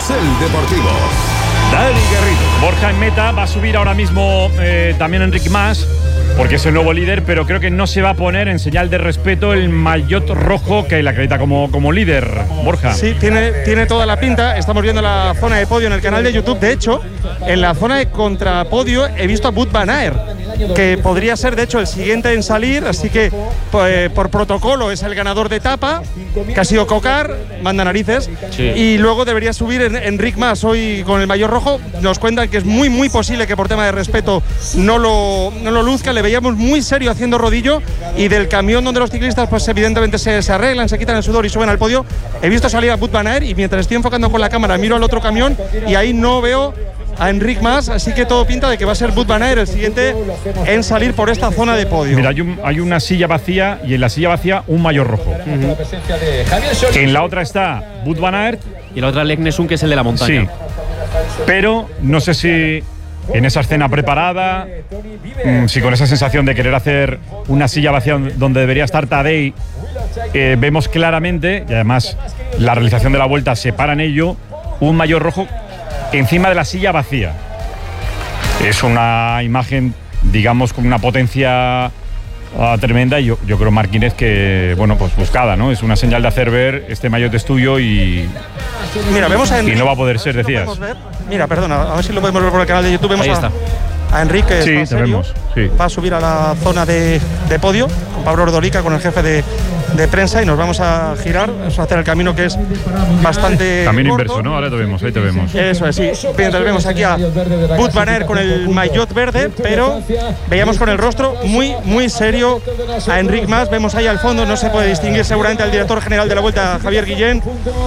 Carrusel Deportivo. Dani Garrido. Borja en meta, va a subir ahora mismo también Enric Mas, porque es el nuevo líder, pero creo que no se va a poner en señal de respeto el maillot rojo que le acredita como líder. Borja. Sí, tiene toda la pinta. Estamos viendo la zona de podio en el canal de YouTube. De hecho, en la zona de contrapodio he visto a Wout van Aert, que podría ser de hecho el siguiente en salir, así que por protocolo es el ganador de etapa, que ha sido Cocar, manda narices, sí. Y luego debería subir Enric Mas hoy con el maillot rojo. Nos cuentan que es muy posible que por tema de respeto no lo luzca. Le veíamos muy serio haciendo rodillo, y del camión donde los ciclistas pues evidentemente se arreglan, se quitan el sudor y suben al podio, he visto salir a Wout van Aert, y mientras estoy enfocando con la cámara miro al otro camión y ahí no veo a Enric Mas, así que todo pinta de que va a ser Wout van Aert el siguiente en salir por esta zona de podio. Mira, hay una silla vacía, y en la silla vacía un maillot rojo. En la otra está Wout van Aert y la otra Lek Nessun, que es el de la montaña. Sí, pero no sé si en esa escena preparada, si con esa sensación de querer hacer una silla vacía donde debería estar Tadej, vemos claramente, y además la realización de la vuelta se para en ello, un maillot rojo encima de la silla vacía. Es una imagen, digamos, con una potencia tremenda, y yo creo, Marquínez, que, bueno, pues buscada, ¿no? Es una señal de hacer ver este maillot es tuyo y... Mira, vemos a Enric, y no va a poder ser, decías. Mira, perdona, a ver si lo podemos ver por el canal de YouTube. Vemos ahí está. A Enric, que sí, te vemos, sí. Va a subir a la zona de podio con Pablo Ordorica, con el jefe de prensa, y nos vamos a girar, a hacer el camino, que es bastante camino corto. Inverso, ¿no? Ahora te vemos, ahí te vemos. Eso es, sí. Mientras vemos aquí a Wout van Aert con el maillot verde, pero veíamos con el rostro muy serio a Enric Mas. Vemos ahí al fondo, no se puede distinguir seguramente al director general de la Vuelta, Javier Guillén,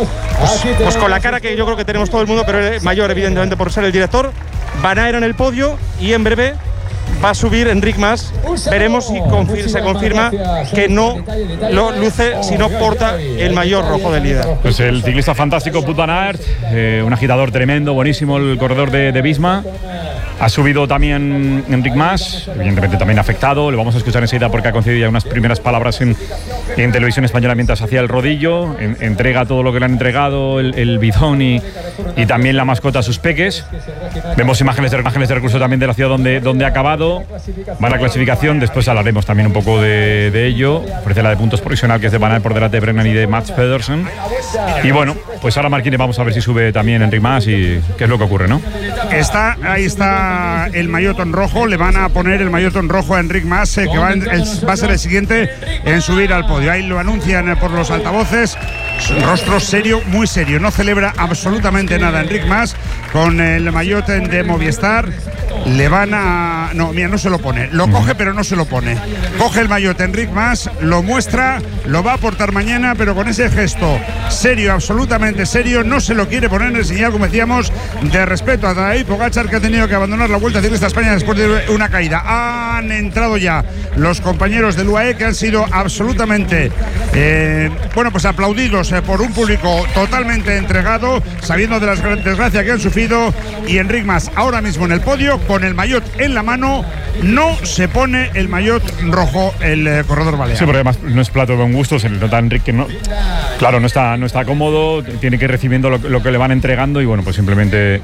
pues con la cara que yo creo que tenemos todo el mundo, pero mayor evidentemente por ser el director. Van Aert en el podio, y en breve va a subir Enric Mas. Veremos si se confirma que no lo luce, si no porta el maillot rojo del líder. Pues el ciclista fantástico Wout van Aert, un agitador tremendo, buenísimo, el corredor de Visma. Ha subido también Enric Mas, evidentemente también afectado. Le vamos a escuchar enseguida, porque ha concedido ya unas primeras palabras en televisión española mientras hacía el rodillo. Entrega todo lo que le han entregado, el bidón y también la mascota a sus peques. Vemos imágenes de recurso también de la ciudad donde ha acabado. Va a la clasificación, después hablaremos también un poco de ello. Ofrece la de puntos provisional, que es de Van Aert por delante de Brennan y de Mats Pedersen. Y bueno, pues ahora Marquínez, vamos a ver si sube también Enric Mas y qué es lo que ocurre, ¿no? Ahí está el maillot rojo. Le van a poner el maillot rojo a Enric Mas, que va a ser el siguiente en subir al podio. Ahí lo anuncian por los altavoces. Rostro serio, muy serio. No celebra absolutamente nada Enric Mas con el maillot de Movistar. Le van a... No, mira, no se lo pone. Lo coge, pero no se lo pone. Coge el maillot Enric Mas, lo muestra, lo va a portar mañana, pero con ese gesto serio, absolutamente serio. No se lo quiere poner en señal, como decíamos, de respeto a Tadej Pogačar, que ha tenido que abandonar la Vuelta Ciclista España después de una caída. Han entrado ya los compañeros del UAE, que han sido absolutamente pues aplaudidos por un público totalmente entregado, sabiendo de la desgracia que han sufrido. Y Enric Mas ahora mismo en el podio con el maillot en la mano. No se pone el maillot rojo el corredor balear. Sí, porque además no es plato de buen gusto. Se le nota a Enric que no está cómodo, tiene que ir recibiendo lo que le van entregando, y bueno, pues simplemente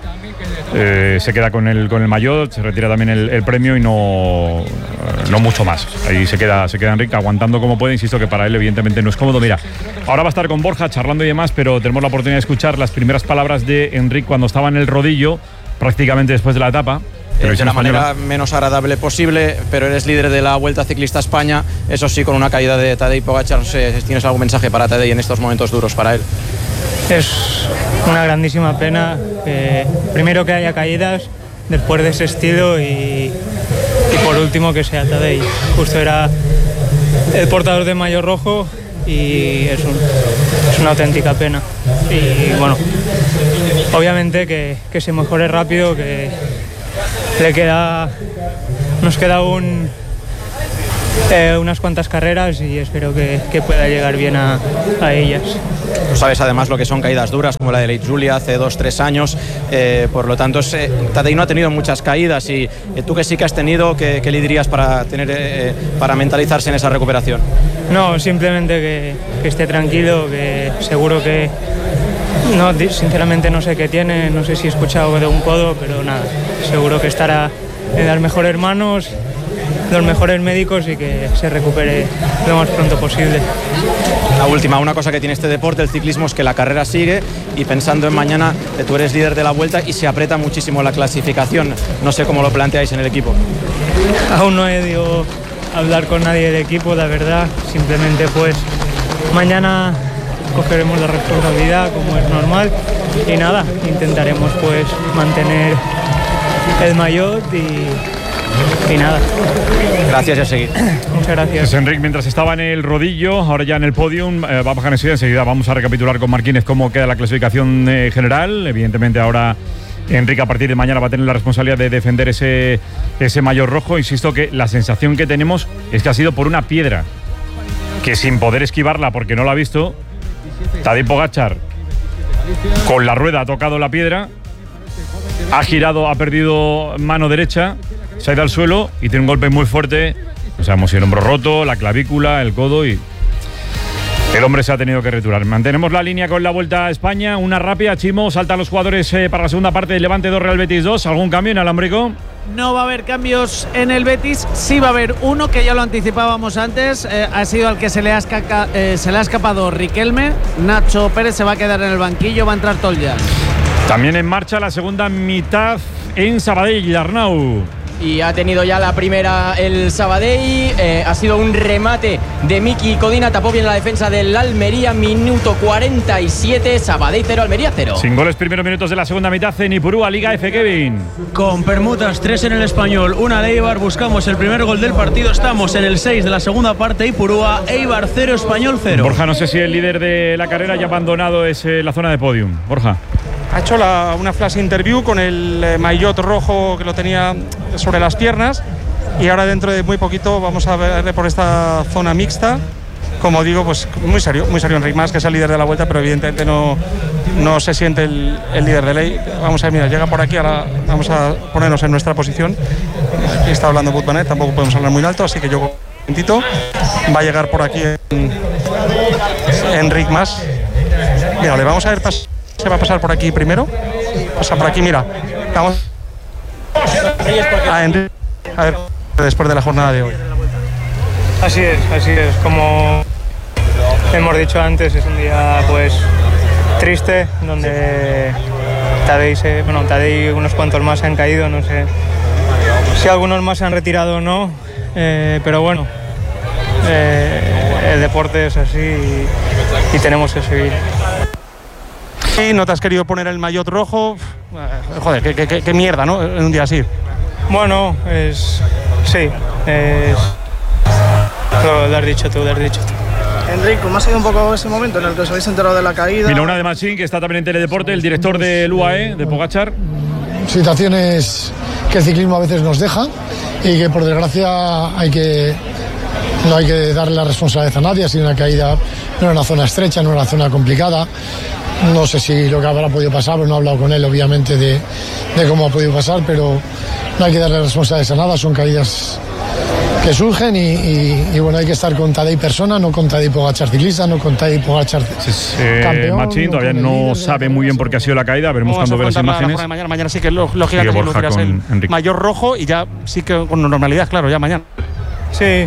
se queda con el maillot, se retira también el premio, y no mucho más. Ahí se queda Enric aguantando como puede. Insisto que para él evidentemente no es cómodo. Mira, ahora va a estar con Borja charlando y demás, pero tenemos la oportunidad de escuchar las primeras palabras de Enric cuando estaba en el rodillo, prácticamente después de la etapa. De la manera menos agradable posible, pero eres líder de la Vuelta Ciclista España, eso sí, con una caída de Tadej Pogačar. No sé si tienes algún mensaje para Tadej en estos momentos duros para él. Es una grandísima pena, primero que haya caídas después de ese estilo, y por último que sea Tadej. Justo era el portador de maillot rojo, y es una auténtica pena. Y bueno, obviamente que se mejore rápido, que nos queda unas cuantas carreras, y espero que pueda llegar bien a ellas. Tú sabes además lo que son caídas duras, como la de Late Julia hace 2-3 años, por lo tanto Tadej no ha tenido muchas caídas, y tú que sí que has tenido, ¿qué le dirías para mentalizarse en esa recuperación? No, simplemente que esté tranquilo, que seguro que No, sinceramente no sé qué tiene, no sé si he escuchado de un codo, pero nada, seguro que estará en las mejores manos, los mejores médicos y que se recupere lo más pronto posible. La última, una cosa que tiene este deporte, el ciclismo, es que la carrera sigue y pensando en mañana, tú eres líder de la Vuelta y se aprieta muchísimo la clasificación. No sé cómo lo planteáis en el equipo. Aún no he ido a hablar con nadie del equipo, la verdad, simplemente pues mañana cogeremos la responsabilidad como es normal y nada, intentaremos pues mantener el maillot y nada. Gracias y a seguir. Muchas gracias. Pues Enric, mientras estaba en el rodillo, ahora ya en el podium, va a bajar enseguida. Vamos a recapitular con Marquínez cómo queda la clasificación general. Evidentemente ahora Enric a partir de mañana va a tener la responsabilidad de defender ese maillot rojo. Insisto que la sensación que tenemos es que ha sido por una piedra, que sin poder esquivarla porque no la ha visto, Tadej Pogačar con la rueda ha tocado la piedra, ha girado, ha perdido mano derecha, se ha ido al suelo y tiene un golpe muy fuerte. O sea, hemos el hombro roto, la clavícula, el codo y el hombre se ha tenido que retirar. Mantenemos la línea con la Vuelta a España. Una rápida, Chimo, saltan los jugadores para la segunda parte de Levante 2, Real Betis 2. ¿Algún cambio en Alámbrico? No va a haber cambios en el Betis, sí va a haber uno que ya lo anticipábamos antes, ha sido al que se le ha escapado Riquelme. Nacho Pérez se va a quedar en el banquillo, va a entrar Tolja. También en marcha la segunda mitad en Sabadell, Arnau. Y ha tenido ya la primera el Sabadell, ha sido un remate de Miki Codina, tapó bien la defensa del Almería, minuto 47, Sabadell 0, Almería 0. Sin goles, primeros minutos de la segunda mitad en Ipurúa, Liga F, Kevin. Con permutas, 3 en el Español, 1 de Eibar, buscamos el primer gol del partido, estamos en el 6 de la segunda parte, Ipurúa, Eibar 0, Español 0. Borja, no sé si el líder de la carrera ya ha abandonado la zona de podium. Borja. Ha hecho una flash interview con el maillot rojo que lo tenía sobre las piernas y ahora dentro de muy poquito vamos a ver por esta zona mixta. Como digo, pues muy serio Enric Mas, que es el líder de la Vuelta, pero evidentemente no se siente el líder de ley. Vamos a ver, mira, llega por aquí, ahora vamos a ponernos en nuestra posición. Aquí está hablando Wout van Aert, tampoco podemos hablar muy alto, así que yo un momentito. Va a llegar por aquí Enric Mas. Mira, le vamos a ver se va a pasar por aquí primero. Pasa por aquí, mira. Vamos a Enric, a ver, después de la jornada de hoy. Así es. Como hemos dicho antes, es un día pues triste, donde Tadej y unos cuantos más se han caído, no sé si algunos más se han retirado o no, pero bueno, el deporte es así y tenemos que seguir. Sí, no te has querido poner el maillot rojo. Joder, qué mierda, ¿no? En un día así. Bueno, lo has dicho tú. Enric, ¿cómo ha sido un poco ese momento en el que os habéis enterado de la caída? Mira, una de Machín, que está también en Teledeporte, el director del UAE, de Pogačar. Situaciones que el ciclismo a veces nos deja y que por desgracia no hay que darle la responsabilidad a nadie. Ha sido una caída, no era una zona estrecha, no era una zona complicada. No sé si lo que habrá podido pasar, pero no he hablado con él obviamente de cómo ha podido pasar, pero no hay que darle responsabilidades a nada, son caídas que surgen y bueno, hay que estar con Tadej persona, no con Tadej Pogačar ciclista, no con Tadej Pogačar campeón. Machín todavía no sabe muy bien por qué ha sido la caída, veremos cuando ve las imágenes. Mañana sí que lógicamente lucirás el maillot rojo y ya sí que con normalidad, claro, ya mañana. Sí,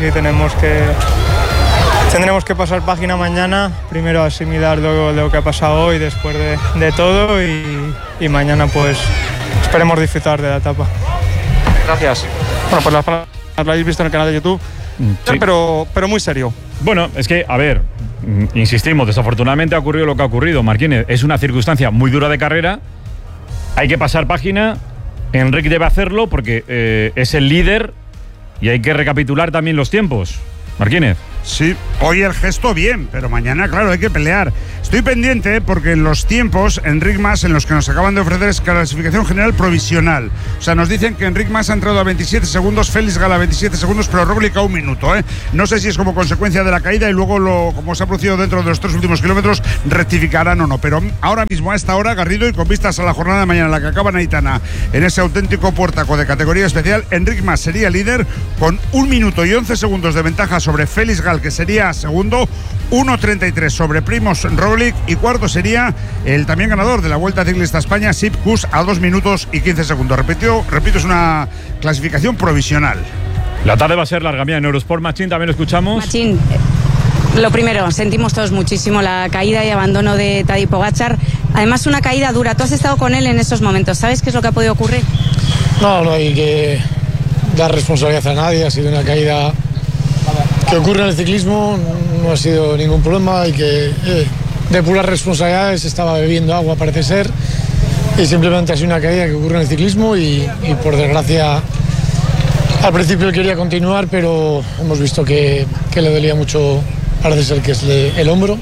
tendremos que pasar página mañana, primero asimilar lo que ha pasado hoy después de todo y mañana pues esperemos disfrutar de la etapa. Gracias. Bueno, pues lo habéis visto en el canal de YouTube, sí. pero muy serio. Bueno, es que, a ver, insistimos, desafortunadamente ha ocurrido lo que ha ocurrido, Marquínez. Es una circunstancia muy dura de carrera, hay que pasar página, Enric debe hacerlo porque es el líder y hay que recapitular también los tiempos. Marquínez. Sí, hoy el gesto bien, pero mañana, claro, hay que pelear. Estoy pendiente porque en los tiempos, Enric Mas, en los que nos acaban de ofrecer es clasificación general provisional. O sea, nos dicen que Enric Mas ha entrado a 27 segundos, Félix Gala a 27 segundos, pero Roglic a 1 minuto. No sé si es como consecuencia de la caída y luego, como se ha producido dentro de los 3 últimos kilómetros, rectificarán o no. Pero ahora mismo, a esta hora, Garrido, y con vistas a la jornada de mañana, la que acaba en Aitana, en ese auténtico puertaco de categoría especial, Enric Mas sería líder con 1 minuto y 11 segundos de ventaja sobre Félix Gala, que sería segundo, 1.33 sobre Primož Roglič, y cuarto sería el también ganador de la Vuelta Ciclista a España, Sepp Kuss, a 2 minutos y 15 segundos. Repito, es una clasificación provisional. La tarde va a ser larga. Mira, en Eurosport Machín también lo escuchamos. Machín, lo primero, sentimos todos muchísimo la caída y abandono de Tadej Pogačar. Además, una caída dura. Tú has estado con él en esos momentos. ¿Sabes qué es lo que ha podido ocurrir? No hay que dar responsabilidad a nadie. Ha sido una caída que ocurre en el ciclismo, no ha sido ningún problema. Hay que depurar responsabilidades. Estaba bebiendo agua, parece ser, y simplemente ha sido una caída que ocurre en el ciclismo y por desgracia al principio él quería continuar, pero hemos visto que le dolía mucho, parece ser que es el hombro,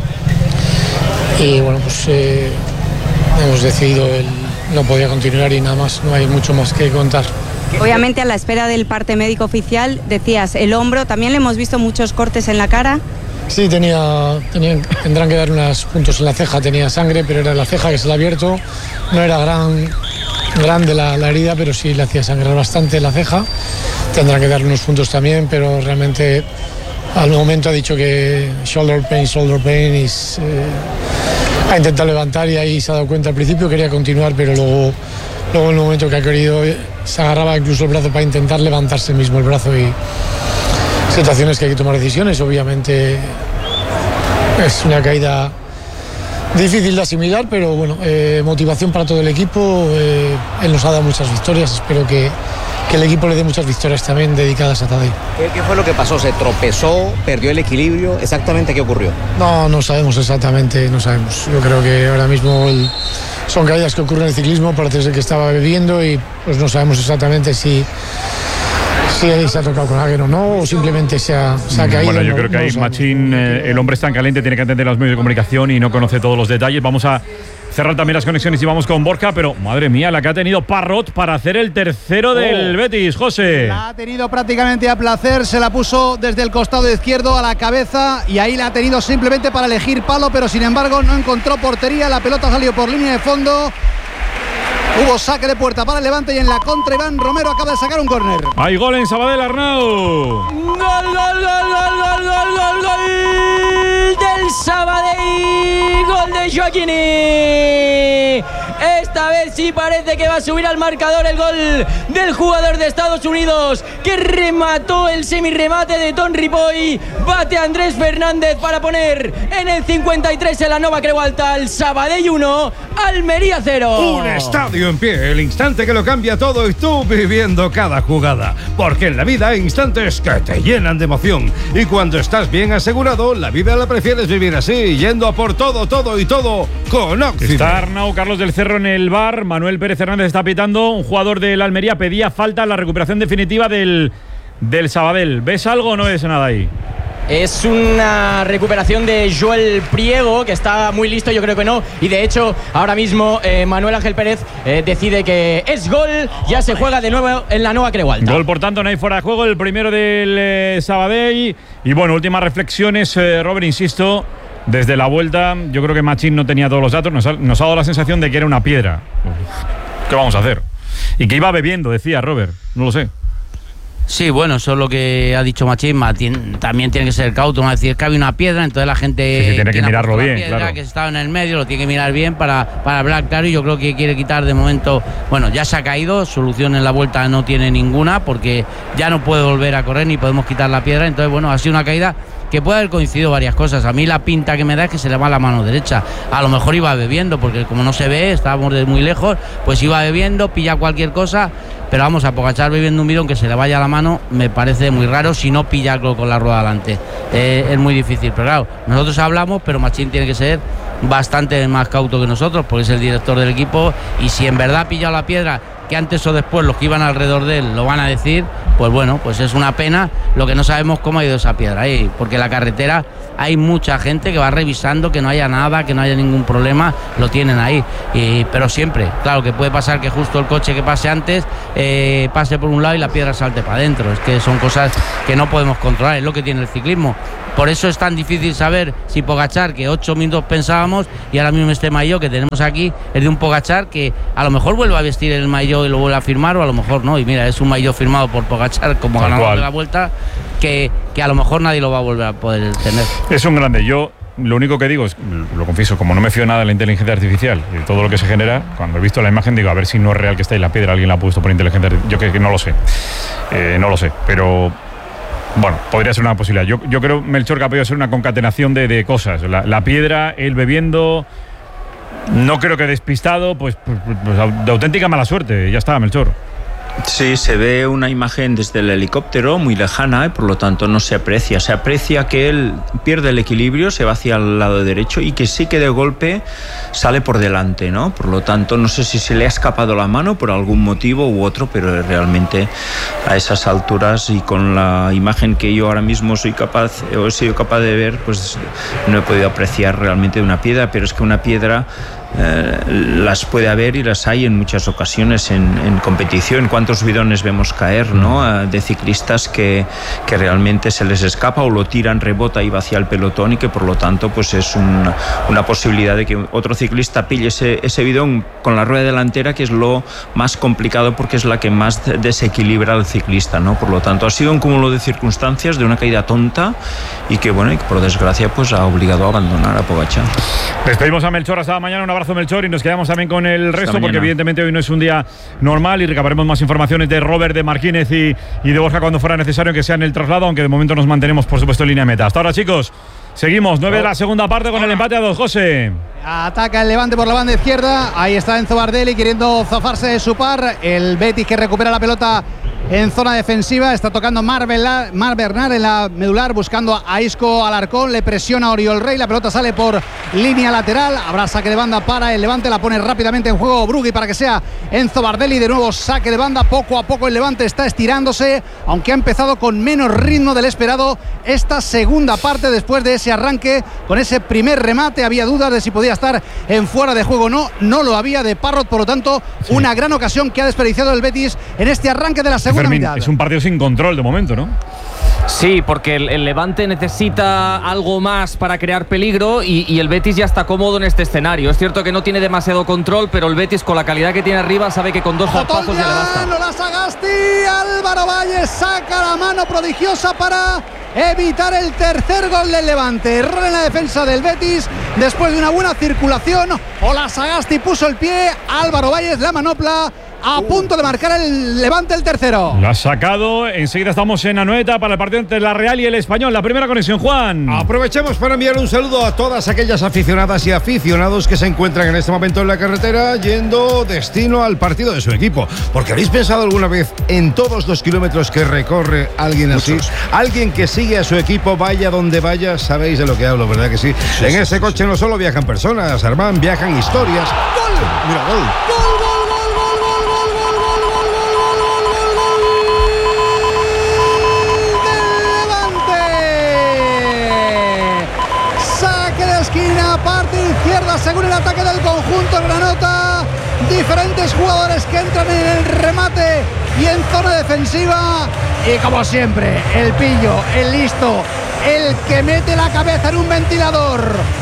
y bueno, pues hemos decidido él no podía continuar y nada más, no hay mucho más que contar. Obviamente a la espera del parte médico oficial, decías el hombro, también le hemos visto muchos cortes en la cara. Sí, tendrán que dar unos puntos en la ceja, tenía sangre, pero era la ceja que se le ha abierto, no era grande la herida, pero sí le hacía sangrar bastante la ceja. Tendrán que dar unos puntos también, pero realmente al momento ha dicho que shoulder pain is, ha intentado levantar y ahí se ha dado cuenta al principio, quería continuar, pero luego en el momento que ha querido se agarraba incluso el brazo para intentar levantarse mismo el brazo, y situaciones que hay que tomar decisiones. Obviamente es una caída difícil de asimilar, pero bueno, motivación para todo el equipo. Él nos ha dado muchas victorias, espero que el equipo le dé muchas victorias también dedicadas a Tadej. ¿Qué fue lo que pasó? ¿Se tropezó? ¿Perdió el equilibrio? ¿Exactamente qué ocurrió? No sabemos exactamente, no sabemos. Yo creo que ahora mismo son caídas que ocurren en el ciclismo, parece ser que estaba bebiendo y pues no sabemos exactamente si se ha tocado con alguien o no, o simplemente se ha caído. Bueno, yo creo que ahí Machín, el hombre está en caliente, tiene que atender a los medios de comunicación y no conoce todos los detalles. Vamos a cerrar también las conexiones y vamos con Borja, pero madre mía, la que ha tenido Parrot para hacer el tercero del Betis, José. La ha tenido prácticamente a placer, se la puso desde el costado izquierdo a la cabeza y ahí la ha tenido simplemente para elegir palo, pero sin embargo no encontró portería, la pelota salió por línea de fondo. Hubo saque de puerta para el Levante y en la contra Iván Romero acaba de sacar un córner. Hay gol en Sabadell, Arnau. Gol del Sabadell, gol de Joaquini. Esta vez sí parece que va a subir al marcador el gol del jugador de Estados Unidos que remató el semirremate de Tom Ripoll. Bate Andrés Fernández para poner en el 53 en la Nova Creu Alta el Sabadell 1, Almería 0. Un estadio en pie, el instante que lo cambia todo y tú viviendo cada jugada. Porque en la vida hay instantes que te llenan de emoción. Y cuando estás bien asegurado, la vida la prefieres vivir así, yendo a por todo con Oxygen. Está Arnau, Carlos del Cerro en el bar. Manuel Pérez Hernández está pitando. Un jugador del Almería pedía falta en la recuperación definitiva del Sabadell. ¿Ves algo o no ves nada ahí? Es una recuperación de Joel Priego, que está muy listo, yo creo que no. Y de hecho, ahora mismo Manuel Ángel Pérez decide que es gol. Ya se juega de nuevo en la Nova Creu Alta. Gol, por tanto, no hay fuera de juego. El primero del Sabadell. Y bueno, últimas reflexiones, Robert, insisto. Desde la vuelta, yo creo que Machín no tenía todos los datos. Nos ha dado la sensación de que era una piedra. ¿Qué vamos a hacer? Y que iba bebiendo, decía Robert. No lo sé. Sí, bueno, eso es lo que ha dicho Machín. También tiene que ser cauto, no decir que había una piedra, entonces la gente tiene que mirarlo bien, piedra, claro. Que estaba en el medio, lo tiene que mirar bien para hablar claro. Y yo creo que quiere quitar de momento. Bueno, ya se ha caído, solución en la vuelta no tiene ninguna, porque ya no puede volver a correr ni podemos quitar la piedra. Entonces, bueno, ha sido una caída que puede haber coincidido varias cosas. A mí la pinta que me da es que se le va la mano derecha. A lo mejor iba bebiendo, porque como no se ve, estábamos de muy lejos, pues iba bebiendo, pilla cualquier cosa. Pero vamos, a Pogačar bebiendo un bidón que se le vaya la mano me parece muy raro si no pilla con la rueda delante. Es muy difícil, pero claro, nosotros hablamos, pero Machín tiene que ser bastante más cauto que nosotros, porque es el director del equipo, y si en verdad ha pillado la piedra, que antes o después los que iban alrededor de él lo van a decir, pues bueno, pues es una pena. Lo que no sabemos cómo ha ido esa piedra ahí, porque la carretera hay mucha gente que va revisando que no haya nada, que no haya ningún problema, lo tienen ahí. Pero siempre, claro que puede pasar que justo el coche que pase antes pase por un lado y la piedra salte para adentro. Es que son cosas que no podemos controlar, es lo que tiene el ciclismo. Por eso es tan difícil saber si Pogačar, que 8 minutos pensábamos, y ahora mismo este maillot que tenemos aquí es de un Pogačar que a lo mejor vuelve a vestir el maillot y lo vuelve a firmar, o a lo mejor no. Y mira, es un maillot firmado por Pogačar como ganador de la vuelta, que a lo mejor nadie lo va a volver a poder tener. Es un grande. Yo lo único que digo es, lo confieso, como no me fío nada de la inteligencia artificial y de todo lo que se genera, cuando he visto la imagen digo, a ver si no es real que está ahí la piedra, alguien la ha puesto por inteligencia artificial. Yo que no lo sé. No lo sé, pero bueno, podría ser una posibilidad. Yo creo, Melchor, que ha podido ser una concatenación de cosas. La piedra, él bebiendo, no creo que despistado, pues de auténtica mala suerte. Ya está, Melchor. Sí, se ve una imagen desde el helicóptero muy lejana y por lo tanto no se aprecia. Se aprecia que él pierde el equilibrio, se va hacia el lado derecho y que sí que de golpe sale por delante, ¿no? Por lo tanto, no sé si se le ha escapado la mano por algún motivo u otro, pero realmente a esas alturas y con la imagen que yo ahora mismo he sido capaz de ver, pues no he podido apreciar realmente una piedra, pero es que una piedra las puede haber y las hay en muchas ocasiones en competición. ¿Cuántos bidones vemos caer, ¿no? De ciclistas que realmente se les escapa o lo tiran, rebota y va hacia el pelotón y que por lo tanto pues es una posibilidad de que otro ciclista pille ese bidón con la rueda delantera, que es lo más complicado porque es la que más desequilibra al ciclista, ¿no? Por lo tanto ha sido un cúmulo de circunstancias, de una caída tonta y que bueno, y que por desgracia pues ha obligado a abandonar a Pogačar. Despedimos a Melchor hasta mañana. Un abrazo, Melchor, y nos quedamos también con el resto porque evidentemente hoy no es un día normal y recabaremos más informaciones de Robert, de Marquínez y de Borja cuando fuera necesario que sea en el traslado, aunque de momento nos mantenemos por supuesto en línea de meta. Hasta ahora, chicos, seguimos 9 de la segunda parte con el empate a 2. José. Ataca el Levante por la banda izquierda, ahí está Enzo Bardelli queriendo zafarse de su par, el Betis que recupera la pelota en zona defensiva, está tocando Mar Bernal en la medular, buscando a Isco Alarcón, le presiona a Oriol Rey, la pelota sale por línea lateral, habrá saque de banda para el Levante, la pone rápidamente en juego Brugui para que sea Enzo Bardelli, de nuevo saque de banda, poco a poco el Levante está estirándose, aunque ha empezado con menos ritmo del esperado esta segunda parte después de ese arranque, con ese primer remate, había dudas de si podía estar en fuera de juego, no lo había de Parrot, por lo tanto, una gran ocasión que ha desperdiciado el Betis en este arranque de la segunda mitad. Es un partido sin control de momento, ¿no? Sí, porque el Levante necesita algo más para crear peligro y el Betis ya está cómodo en este escenario. Es cierto que no tiene demasiado control, pero el Betis con la calidad que tiene arriba sabe que con 2 zarpazos ya le basta. La Sagasti, Álvaro Valles saca la mano prodigiosa para evitar el tercer gol del Levante. Error en la defensa del Betis después de una buena circulación. Ola Sagasti puso el pie, Álvaro Valles la manopla. A punto de marcar el Levante el tercero. Lo ha sacado. Enseguida estamos en Anoeta para el partido entre la Real y el Español. La primera conexión, Juan. Aprovechemos para enviar un saludo a todas aquellas aficionadas y aficionados que se encuentran en este momento en la carretera yendo destino al partido de su equipo. Porque ¿habéis pensado alguna vez en todos los kilómetros que recorre alguien así? Alguien que sigue a su equipo, vaya donde vaya, sabéis de lo que hablo, ¿verdad que sí? En ese coche no solo viajan personas, Armán, viajan historias. ¡Gol! Mira, gol. Parte izquierda según el ataque del conjunto granota, diferentes jugadores que entran en el remate y en zona defensiva y como siempre el pillo, el listo, el que mete la cabeza en un ventilador,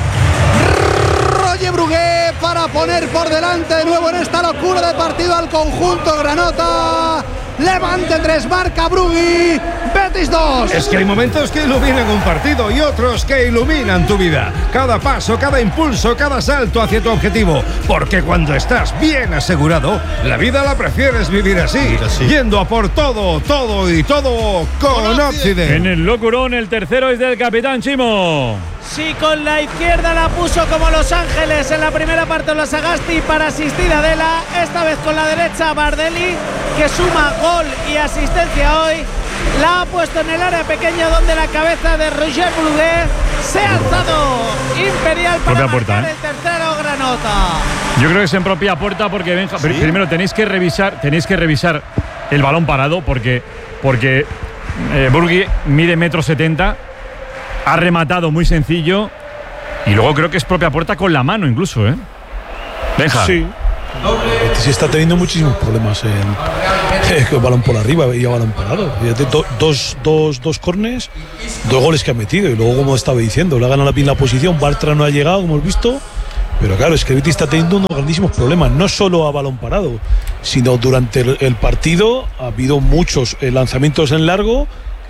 Roger Brugué, para poner por delante de nuevo en esta locura de partido al conjunto granota. Levante 3, marca Brugui, Betis 2. Es que hay momentos que iluminan un partido y otros que iluminan tu vida. Cada paso, cada impulso, cada salto hacia tu objetivo. Porque cuando estás bien asegurado, la vida la prefieres vivir así. Yendo a por todo, todo y todo con Occident. En el locurón, el tercero es del capitán Chimo. Sí, con la izquierda la puso como Los Ángeles en la primera parte Ola Sagasti para asistir a Adela, esta vez con la derecha Bardelli, que suma gol y asistencia hoy. La ha puesto en el área pequeña donde la cabeza de Roger Brugué se ha alzado. Imperial para marcar puerta, el tercero granota. Yo creo que es en propia puerta porque Benja, ¿sí? Primero tenéis que revisar el balón parado porque Burgui mide 1,70 m. Ha rematado muy sencillo y luego creo que es propia puerta con la mano incluso, ¿eh? Benja. Sí. Se está teniendo muchísimos problemas en el balón por arriba y el balón parado. Fíjate, dos córners, 2 goles que ha metido y luego, como estaba diciendo, le ha ganado bien la posición. Bartra no ha llegado, como hemos visto. Pero claro, es que el Betis está teniendo unos grandísimos problemas, no solo a balón parado, sino durante el partido ha habido muchos lanzamientos en largo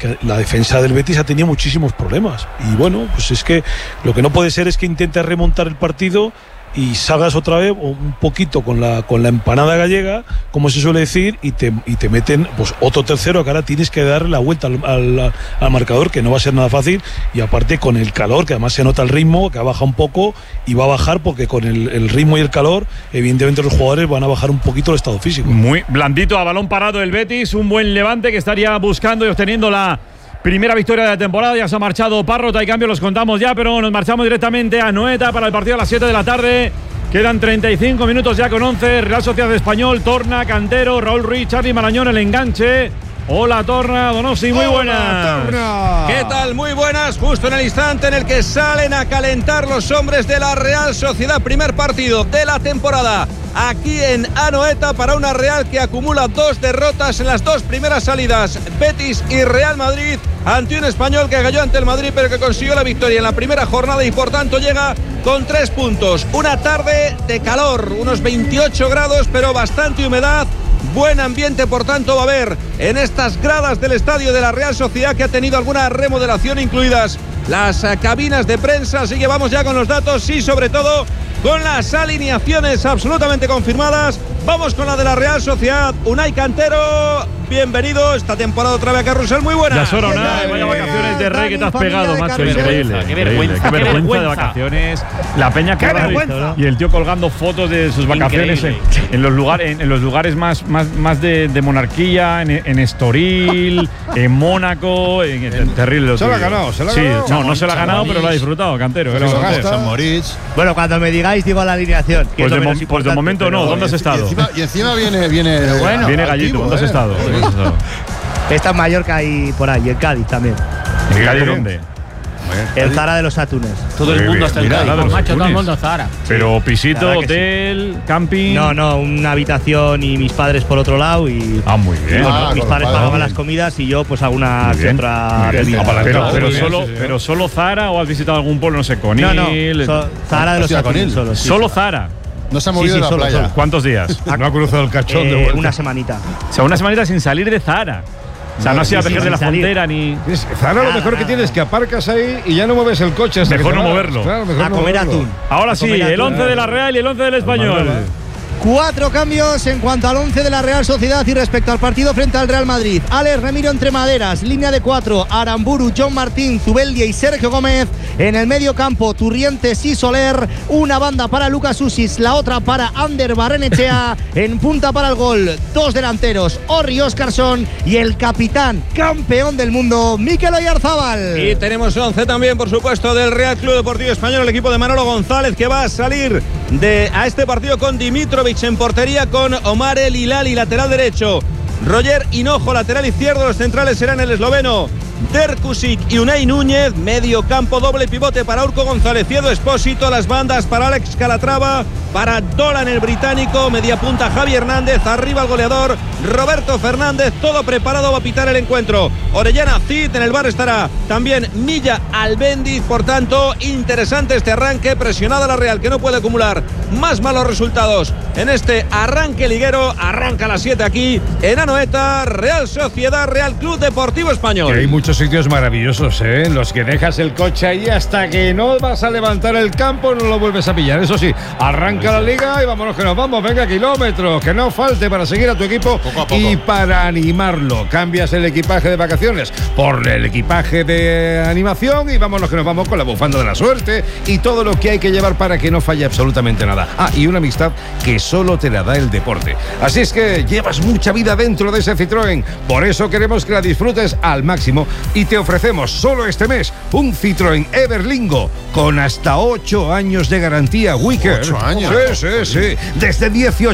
que la defensa del Betis ha tenido muchísimos problemas. Y bueno, pues es que lo que no puede ser es que intentes remontar el partido y salgas otra vez un poquito con la empanada gallega, como se suele decir, y te meten pues otro tercero, que ahora tienes que darle la vuelta al marcador, que no va a ser nada fácil, y aparte con el calor, que además se nota el ritmo, que ha bajado un poco y va a bajar, porque con el ritmo y el calor, evidentemente los jugadores van a bajar un poquito el estado físico. Muy blandito, a balón parado el Betis, un buen Levante que estaría buscando y obteniendo la primera victoria de la temporada. Ya se ha marchado Parrot, hay cambios, los contamos ya, pero nos marchamos directamente a Anoeta para el partido a las 7 de la tarde. Quedan 35 minutos ya con 11. Real Sociedad Español, Torna, Cantero, Raúl Ruiz, Charly Marañón, el enganche. Hola Torna, Donosti, muy buenas. ¿Qué tal? Muy buenas, justo en el instante en el que salen a calentar los hombres de la Real Sociedad. Primer partido de la temporada aquí en Anoeta para una Real que acumula 2 derrotas en las 2 primeras salidas. Betis y Real Madrid, ante un Español que cayó ante el Madrid pero que consiguió la victoria en la primera jornada y por tanto llega con 3 puntos. Una tarde de calor, unos 28 grados pero bastante humedad. Buen ambiente, por tanto, va a haber en estas gradas del estadio de la Real Sociedad, que ha tenido alguna remodelación, incluidas las cabinas de prensa. Así que vamos ya con los datos y sobre todo con las alineaciones absolutamente confirmadas. Vamos con la de la Real Sociedad. Unai Cantero, bienvenido esta temporada otra vez a Carrusel, muy buena. Ya son, Unai, vaya vacaciones de rey que te has pegado, macho, increíble. Qué vergüenza de vacaciones. La peña que va y el tío colgando fotos de sus vacaciones en los lugares más de monarquía, en Estoril, en Mónaco, terrible. Se lo ha ganado, Sí, no se lo ha ganado, pero lo ha disfrutado, Cantero. San Moritz. Bueno, cuando me digáis digo la alineación. Pues de momento no, ¿dónde has estado? Y encima viene viene Gallito, ¿dónde has estado? Está en Mallorca y por ahí, en Cádiz también. ¿En Cádiz dónde? El Zara de los Atunes. Todo el mundo está en Cádiz. Macho, todo el mundo Zara. Pero pisito, hotel, camping. No, una habitación y mis padres por otro lado. Y muy bien. Mis padres pagaban las comidas y yo pues alguna que otra bebida. Pero solo Zara, o has visitado algún pueblo, no sé, Conil. No, Zara de los Atunes solo. Solo Zara. No se ha movido de la playa. Solo. ¿Cuántos días? No ha cruzado el cachón de vuelta. Una semanita. O sea, una semanita sin salir de Zara. O sea, no ha sido a pejer de la frontera ni. Zara, lo mejor que tienes es que aparcas ahí y ya no mueves el coche. Mejor no moverlo. Claro, mejor a comer atún. Ahora sí, el 11 de la Real y el 11 del Español. 4 cambios en cuanto al 11 de la Real Sociedad y respecto al partido frente al Real Madrid. Alex Remiro entre maderas, línea de 4, Aramburu, John Martín, Zubeldia y Sergio Gómez. En el medio campo, Turrientes y Soler. Una banda para Lucas Usis, la otra para Ander Barrenechea. En punta para el gol, 2 delanteros, Orri Óscarson y el capitán, campeón del mundo, Mikel Oyarzábal. Y tenemos 11 también, por supuesto, del Real Club Deportivo Español, el equipo de Manolo González, que va a salir a este partido con Dimitrovic en portería, con Omar El Hilali, lateral derecho, Roger Hinojo, lateral izquierdo. Los centrales serán el esloveno Derkusic y Unai Núñez. Medio campo, doble pivote para Urco González y Edu Espósito. Las bandas para Alex Calatrava, para Dolan el británico. Media punta Javi Hernández. Arriba el goleador Roberto Fernández. Todo preparado, va a pitar el encuentro Orellana Cid. En el bar estará también Milla Albendiz. Por tanto, interesante este arranque. Presionada la Real, que no puede acumular más malos resultados en este arranque liguero. Arranca a las 7 aquí en Anoeta. Real Sociedad, Real Club Deportivo Español. Que hay muchos sitios maravillosos, en los que dejas el coche ahí hasta que no vas a levantar el campo, no lo vuelves a pillar. Eso sí, arranca la liga y vámonos que nos vamos. Venga, kilómetros, que no falte para seguir a tu equipo y para animarlo. Cambias el equipaje de vacaciones por el equipaje de animación y vámonos que nos vamos con la bufanda de la suerte y todo lo que hay que llevar para que no falle absolutamente nada. Y una amistad que solo te la da el deporte. Así es que llevas mucha vida dentro de ese Citroën. Por eso queremos que la disfrutes al máximo y te ofrecemos solo este mes un Citroën Everlingo con hasta 8 años de garantía Wicker. 8 años. Sí. Desde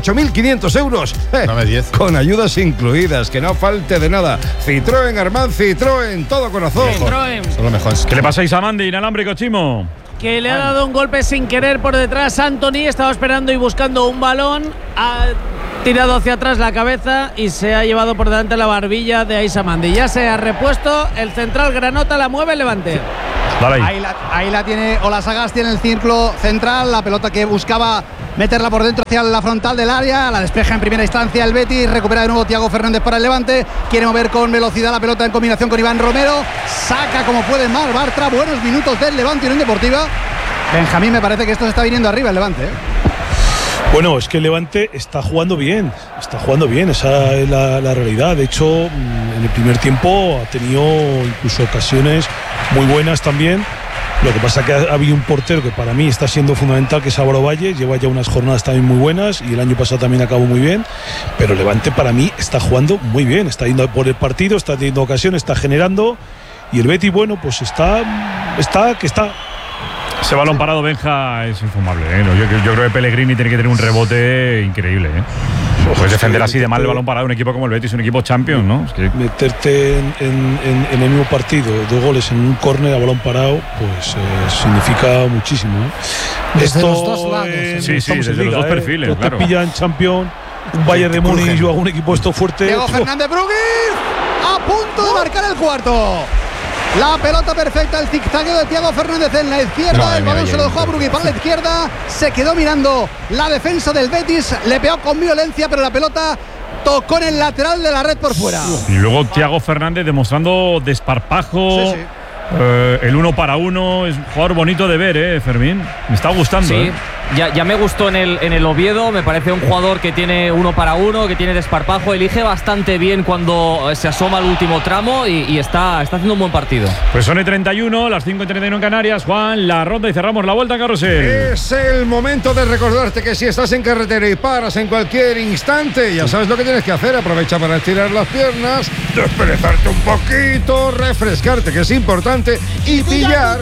18.500 euros. Dame 10. Con ayudas incluidas, que no falte de nada. Citroën, Armand Citroën, todo corazón. Citroën. Son los mejores. ¿Qué le pasáis a Mandy, inalámbrico, Chimo? Que le ha dado un golpe sin querer por detrás. Anthony estaba esperando y buscando un balón. Ha tirado hacia atrás la cabeza y se ha llevado por delante la barbilla de Aissa Mandi. Ya se ha repuesto. El central granota la mueve el Levante. Ahí la tiene Ola Sagasti en el círculo central. La pelota que buscaba meterla por dentro hacia la frontal del área, la despeja en primera instancia el Betis, recupera de nuevo Thiago Fernández para el Levante, quiere mover con velocidad la pelota en combinación con Iván Romero, saca como puede Marc Bartra, buenos minutos del Levante Unión Deportiva. Benjamín, me parece que esto se está viniendo arriba el Levante, ¿eh? Bueno, es que el Levante está jugando bien, esa es la realidad. De hecho, en el primer tiempo ha tenido incluso ocasiones muy buenas también. Lo que pasa es que ha habido un portero que para mí está siendo fundamental, que es Álvaro Valle, lleva ya unas jornadas también muy buenas y el año pasado también acabó muy bien, pero el Levante para mí está jugando muy bien, está yendo por el partido, está teniendo ocasiones, está generando, y el Betis, bueno, pues está. Ese balón parado, Benja, es infumable, ¿eh? Yo creo que Pellegrini tiene que tener un rebote increíble, ¿eh? Puedes defender así de mal el balón parado un equipo como el Betis, un equipo Champions, ¿no? Es que meterte en el mismo partido 2 goles en un córner a balón parado, pues significa muchísimo, ¿eh? Desde los dos lados. Sí, desde los dos perfiles, claro. Te pillan Champions, un Bayern de Múnich o algún equipo esto fuerte. Diego Fernández Brugui a punto de marcar el cuarto. La pelota perfecta, el zigzagueo de Thiago Fernández en la izquierda, el balón se lo dejó a Brugui para la izquierda, se quedó mirando la defensa del Betis, le pegó con violencia, pero la pelota tocó en el lateral de la red por fuera. Y luego Thiago Fernández demostrando desparpajo. Sí. El 1 para 1 es un jugador bonito de ver, Fermín. Me está gustando. Sí, ya me gustó en el Oviedo. Me parece un jugador que tiene 1 para 1, que tiene desparpajo. Elige bastante bien cuando se asoma al último tramo y está haciendo un buen partido. Pues son el 31, las 5:31 en Canarias. Juan, la ronda y cerramos la vuelta, carrusel. Es el momento de recordarte que si estás en carretera y paras en cualquier instante, ya sabes lo que tienes que hacer. Aprovecha para estirar las piernas, desperezarte un poquito, refrescarte, que es importante. Y pillar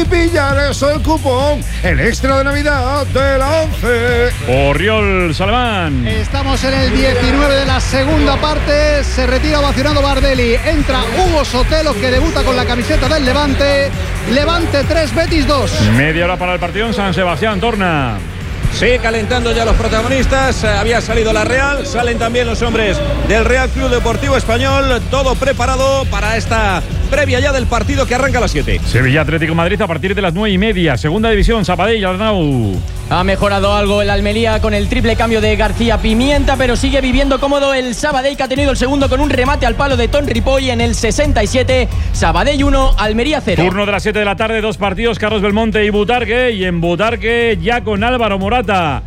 eso, el cupón, el extra de Navidad de la 11. Oriol Salamán. Estamos en el 19 de la segunda parte. Se retira ovacionado Bardelli. Entra Hugo Sotelo, que debuta con la camiseta del Levante. Levante 3, Betis 2. Media hora para el partido en San Sebastián. Torna. Sí, calentando ya los protagonistas. Había salido la Real, salen también los hombres del Real Club Deportivo Español. Todo preparado para esta previa ya del partido que arranca a las 7. Sevilla Atlético Madrid a partir de las 9:30. Segunda división, Sabadell, Arnau. Ha mejorado algo el Almería con el triple cambio de García Pimienta, pero sigue viviendo cómodo el Sabadell, que ha tenido el segundo con un remate al palo de Ton Ripoll en el 67. Sabadell 1, Almería 0. Turno de las 7 de la tarde, 2 partidos, Carlos Belmonte y Butarque. Y en Butarque ya con Álvaro Morata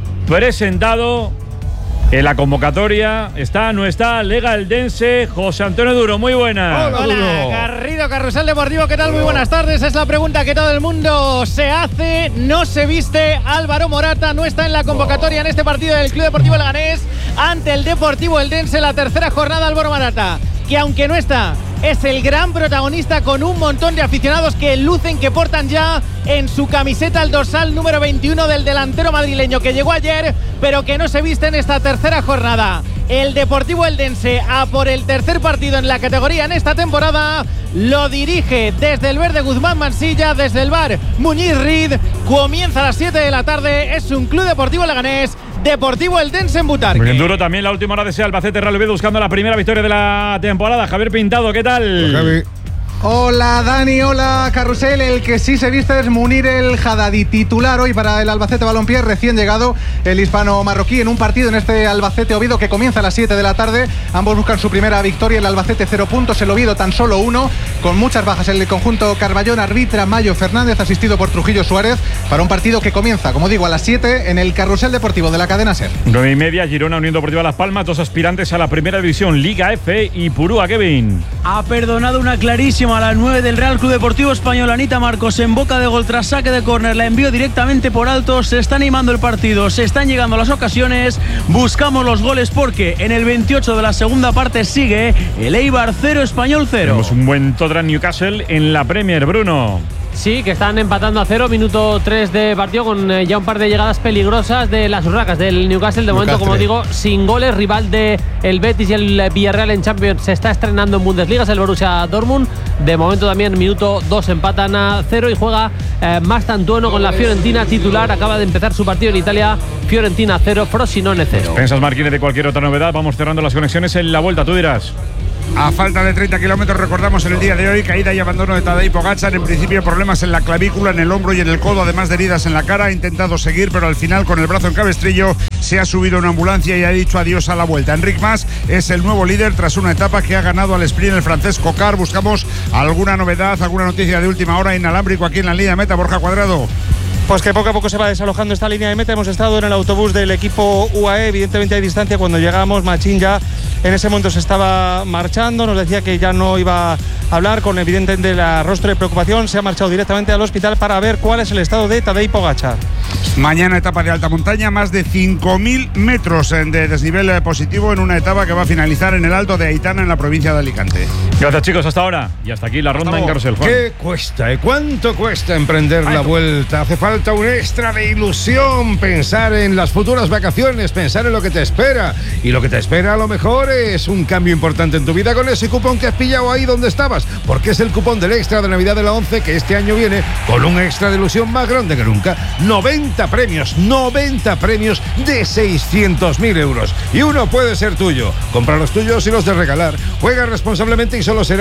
presentado en la convocatoria. No está Lega Eldense. José Antonio Duro, muy buena. Hola, Garrido, Carrusel Deportivo, ¿qué tal? Muy buenas tardes. Es la pregunta que todo el mundo se hace. No se viste Álvaro Morata, no está en la convocatoria en este partido del Club Deportivo Leganés ante el Deportivo Eldense, la tercera jornada. Álvaro Morata, que aunque no está, es el gran protagonista, con un montón de aficionados que lucen, que portan ya en su camiseta el dorsal número 21 del delantero madrileño, que llegó ayer, pero que no se viste en esta tercera jornada. El Deportivo Eldense a por el tercer partido en la categoría en esta temporada. Lo dirige desde el verde Guzmán Mansilla, desde el bar Muñiz Reed. Comienza a las 7 de la tarde. Es un Club Deportivo Leganés, Deportivo Eldense en Butarque. Muy bien, Duro también la última hora de ese Albacete Real Oviedo buscando la primera victoria de la temporada. Javier Pintado, ¿qué tal? Javi. Hola Dani, hola Carrusel. El que sí se viste es Munir El Haddadi, titular hoy para el Albacete Balompié, recién llegado el hispano-marroquí en un partido en este Albacete Oviedo que comienza a las 7 de la tarde. Ambos buscan su primera victoria. El Albacete 0 puntos, el Oviedo tan solo 1, con muchas bajas. El conjunto Carballón, arbitra Mayo Fernández, asistido por Trujillo Suárez, para un partido que comienza, como digo, a las 7 en el Carrusel Deportivo de la cadena SER. 9:30, Girona Unión Deportiva Las Palmas, 2 aspirantes a la primera división, Liga F y Purúa. Kevin. Ha perdonado una clarísima a las 9 del Real Club Deportivo Español. Anita Marcos en boca de gol tras saque de córner, la envió directamente por alto. Se está animando el partido, se están llegando las ocasiones. Buscamos los goles porque en el 28 de la segunda parte sigue el Eibar 0, Español 0. Tenemos un buen Tottenham Newcastle en la Premier, Bruno. Sí, que están empatando a 0, minuto 3 de partido, con ya un par de llegadas peligrosas de las urracas del Newcastle. De momento, como digo, sin goles. Rival de el Betis y el Villarreal en Champions se está estrenando en Bundesliga, es el Borussia Dortmund. De momento también minuto 2 empatan a 0 y juega Mastantuono con la Fiorentina titular. Acaba de empezar su partido en Italia. Fiorentina 0, Frosinone 0. ¿Pensas, Marquines, de cualquier otra novedad? Vamos cerrando las conexiones en la vuelta, tú dirás. A falta de 30 kilómetros, recordamos en el día de hoy, caída y abandono de Tadej Pogačar. En principio problemas en la clavícula, en el hombro y en el codo, además de heridas en la cara. Ha intentado seguir, pero al final con el brazo en cabestrillo se ha subido a una ambulancia y ha dicho adiós a la vuelta. Enric Mas es el nuevo líder tras una etapa que ha ganado al sprint el francés Coquard. Buscamos alguna novedad, alguna noticia de última hora inalámbrico aquí en la línea de meta. Borja Cuadrado. Pues que poco a poco se va desalojando esta línea de meta. Hemos estado en el autobús del equipo UAE, evidentemente hay distancia. Cuando llegamos, Machín ya en ese momento se estaba marchando, nos decía que ya no iba a hablar, con evidentemente el rostro de preocupación. Se ha marchado directamente al hospital para ver cuál es el estado de Tadej Pogačar. Mañana etapa de alta montaña, más de 5.000 metros de desnivel positivo en una etapa que va a finalizar en el Alto de Aitana, en la provincia de Alicante. Gracias, chicos, hasta ahora. Y hasta aquí la ronda en Carrusel. Juan. ¿Qué cuesta? ¿Cuánto cuesta emprender la vuelta? Hace falta un extra de ilusión, pensar en las futuras vacaciones, pensar en lo que te espera. Y lo que te espera a lo mejor es un cambio importante en tu vida con ese cupón que has pillado ahí donde estabas. Porque es el cupón del extra de Navidad de la 11, que este año viene con un extra de ilusión más grande que nunca. 90 premios de 600.000 euros. Y uno puede ser tuyo. Compra los tuyos y los de regalar. Juega responsablemente y solo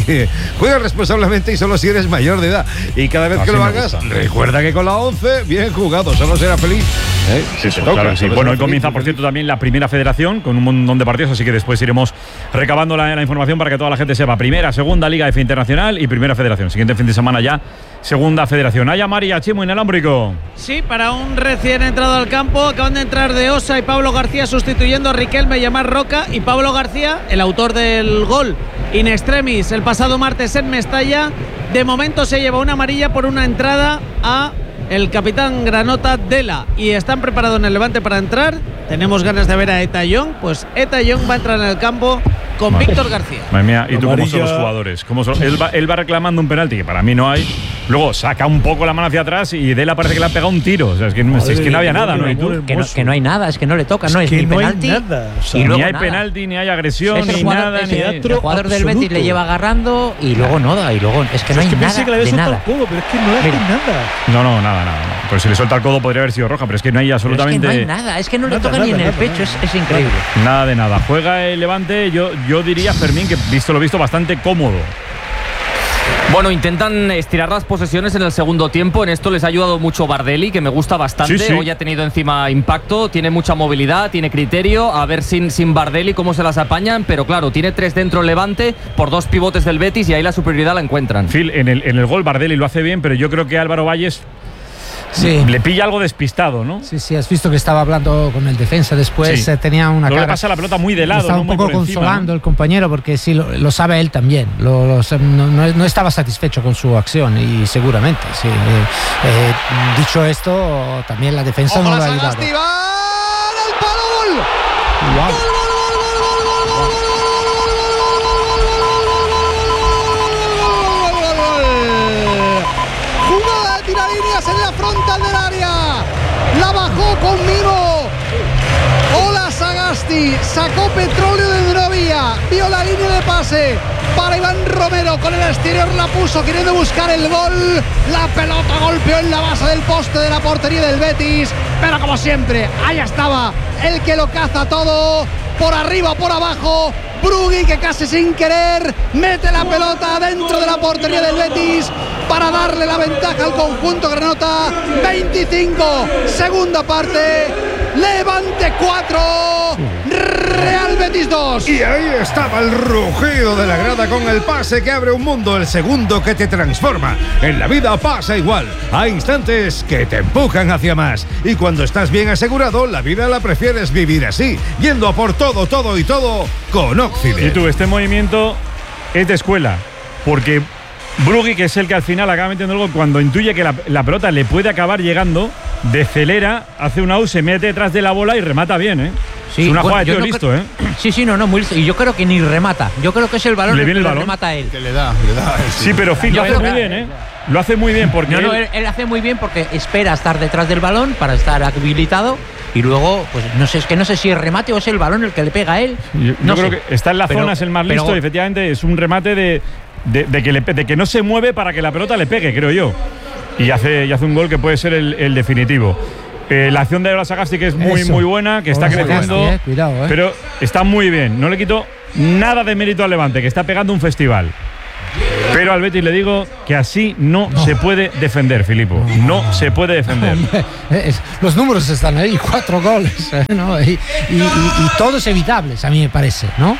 si eres mayor de edad. Y cada vez que lo hagas, recuerda que con la 11, bien jugado, solo será feliz. Sí, claro, sí. Bueno, hoy comienza, por cierto, también la primera federación con un montón de partidos, así que después iremos recabando la información para que toda la gente sepa. Primera, segunda Liga F Internacional y primera federación. Siguiente fin de semana ya, segunda federación. ¿Hay a María Chimo inalámbrico? Sí, para un recién entrado al campo. Acaban de entrar De Osa y Pablo García sustituyendo a Riquelme y a Marc Roca. Y Pablo García, el autor del gol in extremis el pasado martes en Mestalla, de momento se lleva una amarilla por una entrada a el capitán granota Dela. Y están preparados en el Levante para entrar. Tenemos ganas de ver a Eta Young. Pues Eta Young va a entrar en el campo con Víctor García. Madre mía, ¿y tú cómo son los jugadores? Él va reclamando un penalti que para mí no hay. Luego saca un poco la mano hacia atrás y Dela parece que le ha pegado un tiro. O sea, es que no había nada, ¿no? ¿Y tú? Que no hay nada, es que no le toca, no es ni penalti. Ni hay penalti, ni hay agresión, ni nada. El jugador del Betis le lleva agarrando y luego nada. Y luego es que no hay nada de nada. Pero es que no le hacen nada. No, nada. Pues si le suelta el codo podría haber sido roja, pero es que no hay absolutamente. Es que no hay nada, es que no le toca ni en el pecho, es increíble. Nada de nada. Juega el Levante, yo diría, Fermín, que visto lo visto, bastante cómodo. Bueno, intentan estirar las posesiones en el segundo tiempo. En esto les ha ayudado mucho Bardelli, que me gusta bastante. Sí. Hoy ha tenido encima impacto, tiene mucha movilidad, tiene criterio. A ver sin Bardelli cómo se las apañan. Pero claro, tiene 3 dentro el Levante por 2 pivotes del Betis y ahí la superioridad la encuentran. Phil, en el gol Bardelli lo hace bien, pero yo creo que Álvaro Valles le pilla algo despistado, ¿no? Sí, has visto que estaba hablando con el defensa después, tenía una cara. Le pasa la pelota muy de lado, estaba un poco consolando, ¿no? El compañero, porque sí, lo sabe él también. No estaba satisfecho con su acción y seguramente, sí. Dicho esto, también la defensa no lo ha ayudado. ¡El palo gol! ¡Wow! En la frontal del área, la bajó con mimo. Hola Sagasti, sacó petróleo de Novia, vio la línea de pase para Iván Romero, con el exterior la puso queriendo buscar el gol. La pelota golpeó en la base del poste de la portería del Betis, pero como siempre, ahí estaba el que lo caza todo, por arriba, por abajo. Brugui, que casi sin querer mete la pelota dentro de la portería del Betis para darle la ventaja al conjunto granota. 25, segunda parte, Levante 4, Real Betis 2. Y ahí estaba el rugido de la grada con el pase que abre un mundo, el segundo que te transforma. En la vida pasa igual, hay instantes que te empujan hacia más. Y cuando estás bien asegurado, la vida la prefieres vivir así, yendo a por todo con Occident. Y tú, este movimiento es de escuela, porque Brugui, que es el que al final acaba metiendo el gol, cuando intuye que la pelota le puede acabar llegando, decelera, hace un out, se mete detrás de la bola y remata bien, ¿eh? Sí, es una jugada de tío listo, ¿eh? Sí, muy listo. Y yo creo que ni remata. Yo creo que es el balón el que lo remata él. Que le da. Sí, pero Phil lo hace muy bien, ¿eh? Lo hace muy bien porque él hace muy bien porque espera estar detrás del balón para estar habilitado. Y luego, pues no sé si es remate o es el balón el que le pega a él. Yo creo que está en la zona, es el más listo, y efectivamente es un remate de que no se mueve para que la pelota le pegue, creo yo. Y hace un gol que puede ser el definitivo. La acción de Ola Sagasti, que es muy buena, que está creciendo, cuidado, pero está muy bien. No le quito nada de mérito al Levante, que está pegando un festival. Pero al Betis le digo que así no se puede defender, Filipo. No se puede defender. Los números están ahí, 4 goles, ¿no? y todos evitables, a mí me parece, ¿no?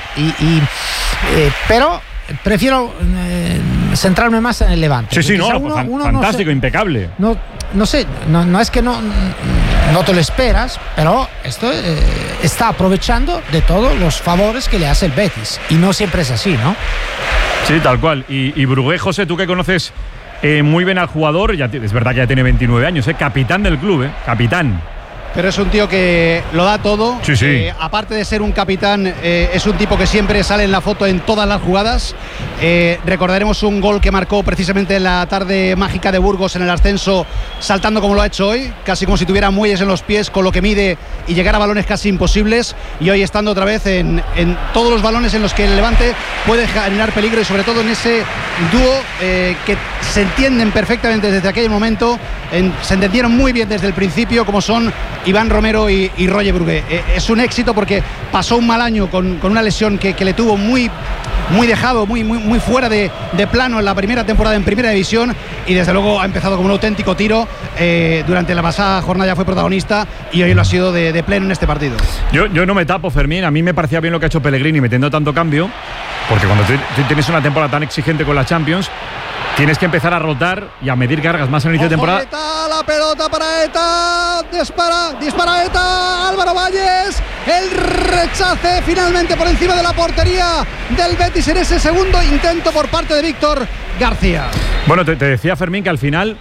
Pero prefiero centrarme más en el Levante. Sí, fantástico, impecable. No sé, no es que no te lo esperas, pero esto está aprovechando de todos los favores que le hace el Betis. Y no siempre es así, ¿no? Sí, tal cual. Y Brugué, José, tú que conoces muy bien al jugador, es verdad que ya tiene 29 años, capitán del club, capitán. Pero es un tío que lo da todo. Sí. Aparte de ser un capitán, es un tipo que siempre sale en la foto en todas las jugadas. Recordaremos un gol que marcó precisamente en la tarde mágica de Burgos en el ascenso, saltando como lo ha hecho hoy, casi como si tuviera muelles en los pies con lo que mide y llegar a balones casi imposibles. Y hoy estando otra vez en todos los balones en los que el Levante puede generar peligro, y sobre todo en ese dúo que se entienden perfectamente desde aquel momento, se entendieron muy bien desde el principio, como son Iván Romero y Roger Brugué. Es un éxito porque pasó un mal año con una lesión que le tuvo muy dejado, muy fuera de plano en la primera temporada en Primera División, y desde luego ha empezado como un auténtico tiro. Durante la pasada jornada ya fue protagonista y hoy lo ha sido de pleno en este partido. Yo no me tapo, Fermín. A mí me parecía bien lo que ha hecho Pellegrini metiendo tanto cambio, porque cuando tú tienes una temporada tan exigente con la Champions, tienes que empezar a rotar y a medir cargas más en el inicio de temporada. La pelota para Eta, dispara Eta, Álvaro Valles, el rechace finalmente por encima de la portería del Betis en ese segundo intento por parte de Víctor García. Bueno, te decía, Fermín, que al final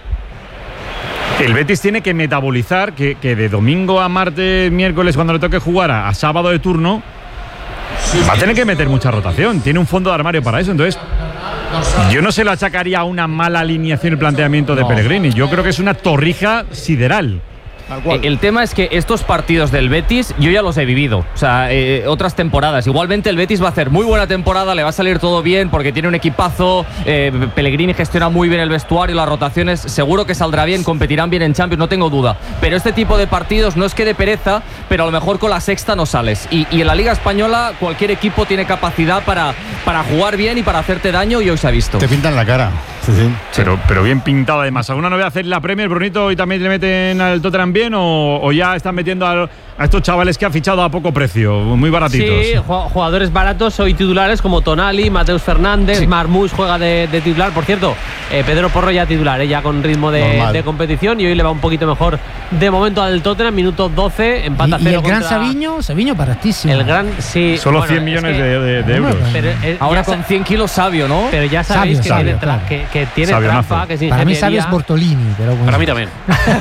el Betis tiene que metabolizar que de domingo a martes, miércoles, cuando le toque jugar a sábado de turno, va a tener que meter mucha rotación. Tiene un fondo de armario para eso, entonces yo no se lo achacaría a una mala alineación el planteamiento de Pellegrini. Yo creo que es una torrija sideral. El tema es que estos partidos del Betis yo ya los he vivido, o sea, otras temporadas. Igualmente el Betis va a hacer muy buena temporada, le va a salir todo bien porque tiene un equipazo. Pellegrini gestiona muy bien el vestuario, las rotaciones, seguro que saldrá bien, competirán bien en Champions, no tengo duda. Pero este tipo de partidos no es que de pereza, pero a lo mejor con la sexta no sales. Y en la Liga Española cualquier equipo tiene capacidad para jugar bien y para hacerte daño, y hoy se ha visto. Te pintan la cara. Sí. Pero bien pintado además. ¿Alguna novedad en la Premier, Brunito? ¿Y también le meten al Tottenham bien o ya están metiendo a estos chavales que ha fichado a poco precio, muy baratitos? Sí, jugadores baratos hoy titulares como Tonali, Mateus Fernández, Marmoush juega de titular. Por cierto, Pedro Porro ya titular, ya con ritmo de competición, y hoy le va un poquito mejor de momento al Tottenham. Minuto 12, empata 0 y el gran Saviño baratísimo. El gran, sí. Solo 100 millones de euros. Pero, ahora con 100 kilos Sabio, ¿no? Pero ya sabéis que tiene trampa, que es ingeniería. Para mí Sabio es Bortolini, pero bueno. Para mí también.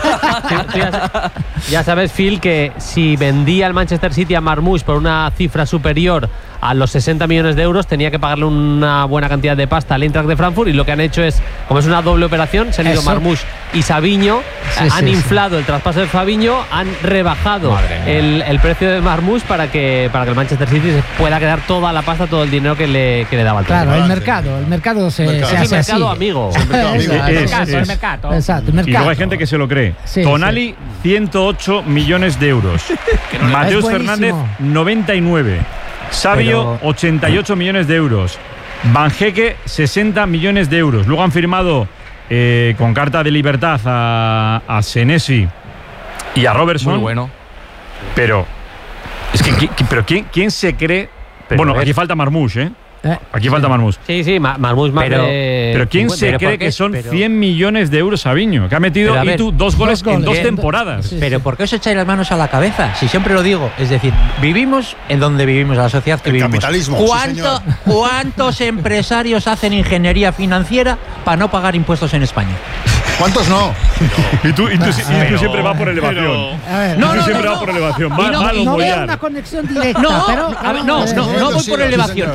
Ya sabes, Phil, que si vendía el Manchester City a Marmoush por una cifra superior a los 60 millones de euros, tenía que pagarle una buena cantidad de pasta al Eintracht de Frankfurt, y lo que han hecho es, como es una doble operación, se han ido Marmoush y Saviño, han inflado el traspaso de Saviño, han rebajado el precio de Marmoush para que el Manchester City se pueda quedar toda la pasta, todo el dinero que le daba al Claro, el mercado se hace así. El mercado amigo. El mercado. Exacto, y luego hay gente que se lo cree. Tonali, 108 millones de euros. Mateus Fernández, 99. Sabio, 88 millones de euros. Banjeque, 60 millones de euros. Luego han firmado con carta de libertad a Senesi y a Robertson. Muy bueno. Pero es pero ¿quién se cree? Bueno, aquí falta Marmoush, Aquí falta Marmoush. Sí, Marmoush más pero ¿quién se cree que son 100 millones de euros Saviño? Que ha metido dos goles en 2 temporadas. Sí. Pero ¿por qué os echáis las manos a la cabeza? Si siempre lo digo. Es decir, vivimos en donde vivimos, a la sociedad que vivimos. Capitalismo. ¿Cuántos empresarios hacen ingeniería financiera para no pagar impuestos en España? ¿Cuántos no? Y tú siempre vas por elevación. No, siempre vas por elevación. No veo una conexión directa. No voy por elevación.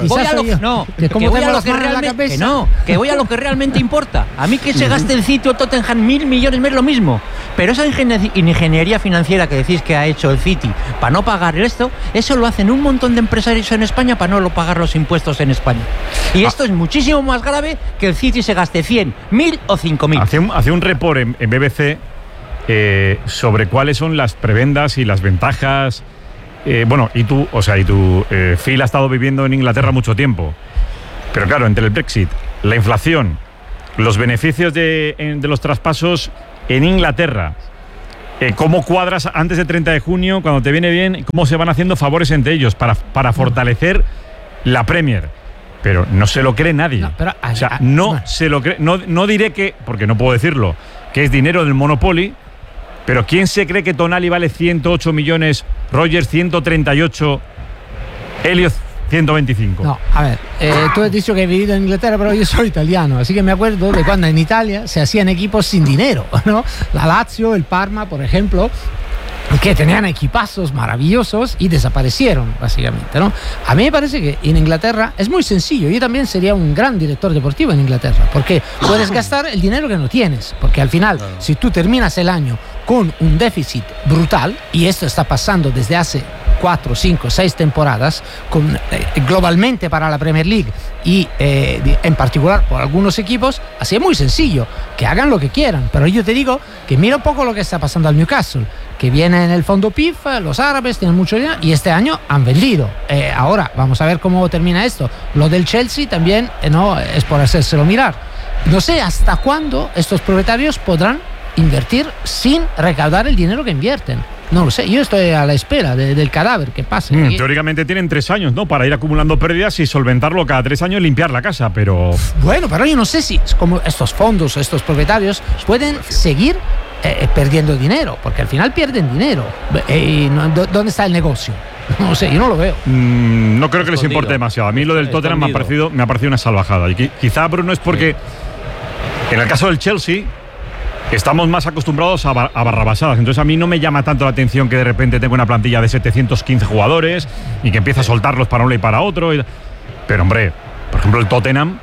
Voy a lo que realmente importa. A mí que se gaste el sitio Tottenham 1.000 millones me es lo mismo. Pero esa ingeniería financiera que decís que ha hecho el City para no pagar esto, eso lo hacen un montón de empresarios en España para no pagar los impuestos en España. Y esto es muchísimo más grave que el City se gaste 100, 1.000 o 5.000. Hacía un report en BBC sobre cuáles son las prebendas y las ventajas bueno, y tú, Phil ha estado viviendo en Inglaterra mucho tiempo. Pero claro, entre el Brexit, la inflación, los beneficios de los traspasos en Inglaterra, cómo cuadras antes del 30 de junio, cuando te viene bien, cómo se van haciendo favores entre ellos para fortalecer la Premier. Pero no se lo cree nadie. Se lo cree. No diré que, porque no puedo decirlo, que es dinero del Monopoly, pero ¿quién se cree que Tonali vale 108 millones, Rodgers 138, Elliot 125? No, a ver, tú has dicho que he vivido en Inglaterra, pero yo soy italiano, así que me acuerdo de cuando en Italia se hacían equipos sin dinero, ¿no? La Lazio, el Parma, por ejemplo, que tenían equipazos maravillosos y desaparecieron, básicamente, ¿no? A mí me parece que en Inglaterra es muy sencillo. Yo también sería un gran director deportivo en Inglaterra, porque puedes gastar el dinero que no tienes, porque al final, si tú terminas el año con un déficit brutal, y esto está pasando desde hace 4, 5, 6 temporadas, globalmente para la Premier League y en particular por algunos equipos, así es muy sencillo, que hagan lo que quieran. Pero yo te digo que mira un poco lo que está pasando al Newcastle, que viene en el fondo PIF, los árabes tienen mucho dinero y este año han vendido. Ahora vamos a ver cómo termina esto. Lo del Chelsea también no es por hacérselo mirar. No sé hasta cuándo estos propietarios podrán invertir sin recaudar el dinero que invierten. No lo sé, yo estoy a la espera del cadáver que pase. Teóricamente tienen 3 años, ¿no? Para ir acumulando pérdidas y solventarlo cada 3 años y limpiar la casa, pero... Bueno, pero yo no sé si como estos fondos, estos propietarios pueden seguir perdiendo dinero, porque al final pierden dinero. ¿Dónde está el negocio? No sé, yo no lo veo. No creo que les importe demasiado. A mí lo del Tottenham me ha parecido una salvajada. Y quizá, Bruno, es porque en el caso del Chelsea estamos más acostumbrados a barrabasadas. Entonces a mí no me llama tanto la atención que de repente tenga una plantilla de 715 jugadores y que empiece a soltarlos para uno y para otro. Pero hombre, por ejemplo el Tottenham,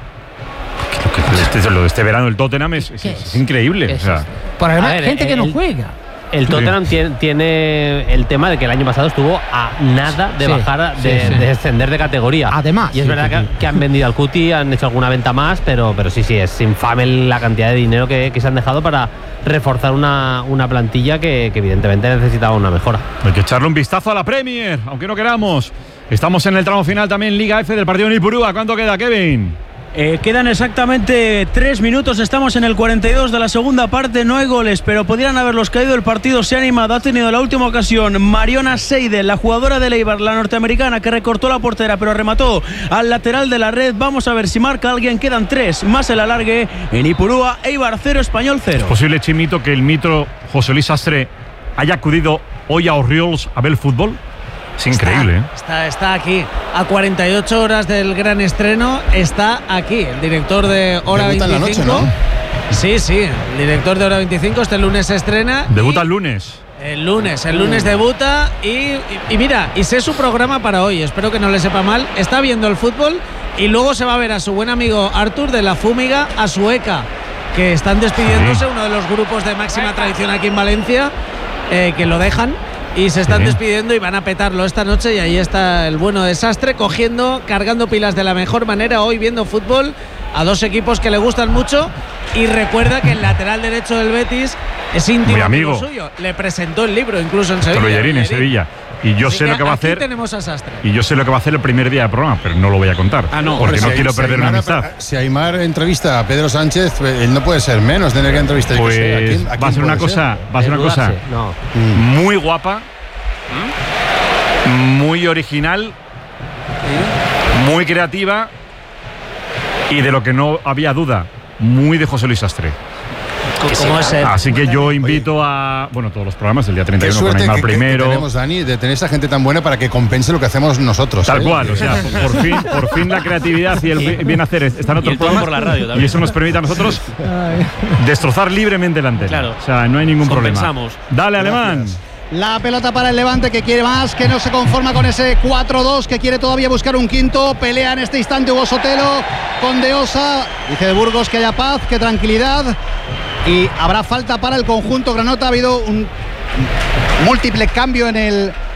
lo de este verano el Tottenham es increíble. Por además, gente que no juega. El Tottenham tiene el tema de que el año pasado estuvo a nada de bajar, de descender de categoría. Además. Y es verdad que han vendido al Cuti, han hecho alguna venta más, pero sí, es infame la cantidad de dinero que se han dejado para reforzar una plantilla que evidentemente necesitaba una mejora. Hay que echarle un vistazo a la Premier, aunque no queramos. Estamos en el tramo final también, Liga F del partido de Ipurúa. ¿Cuánto queda, Kevin? Quedan exactamente 3 minutos, estamos en el 42 de la segunda parte, no hay goles, pero podrían haberlos caído, el partido se ha animado, ha tenido la última ocasión Mariona Seidel, la jugadora del Eibar, la norteamericana, que recortó la portera, pero remató al lateral de la red. Vamos a ver si marca alguien, quedan 3, más el alargue en Ipurúa, Eibar 0, Español 0. ¿Es posible, Chimito, que el mitro José Luis Sastre haya acudido hoy a Orriols a ver el fútbol? Es increíble, Está aquí, a 48 horas del gran estreno, está aquí, el director de Hora 25. La noche, ¿no? Sí, el director de Hora 25, este lunes se estrena. ¿Debuta el lunes? El lunes debuta y mira, y sé su programa para hoy, espero que no le sepa mal, está viendo el fútbol y luego se va a ver a su buen amigo Artur de La Fúmiga, a Sueca, que están despidiéndose, uno de los grupos de máxima tradición aquí en Valencia, que lo dejan. Y se están despidiendo y van a petarlo esta noche. Y ahí está el bueno de Sastre, cargando pilas de la mejor manera hoy, viendo fútbol a 2 equipos que le gustan mucho. Y recuerda que el lateral derecho del Betis es íntimo amigo suyo. Le presentó el libro incluso en Sevilla. Trollerín en Sevilla. Y yo sé lo que va a hacer. Tenemos a Sastre. Y yo sé lo que va a hacer el primer día del programa, pero no lo voy a contar. Porque no quiero perder una amistad. Si Aimar entrevista a Pedro Sánchez, él no puede ser menos tener que entrevistar. Pues va a ser una cosa, muy guapa, muy original, muy creativa y de lo que no había duda, muy de José Luis Sastre. Así que yo invito a todos los programas del día 31 con Aimar primero. Que tenemos, Dani, de tener esa gente tan buena para que compense lo que hacemos nosotros. Tal cual, o sea, por fin la creatividad y el bien hacer está en otros programas por la radio, y eso nos permite a nosotros destrozar libremente la antena. Claro. O sea, no hay ningún problema. Dale, Alemán. La pelota para el Levante, que quiere más, que no se conforma con ese 4-2, que quiere todavía buscar un quinto. Pelea en este instante Hugo Sotelo con De Osa. Dice de Burgos que haya paz, que tranquilidad. Y habrá falta para el conjunto granota. Ha habido un múltiple cambio en el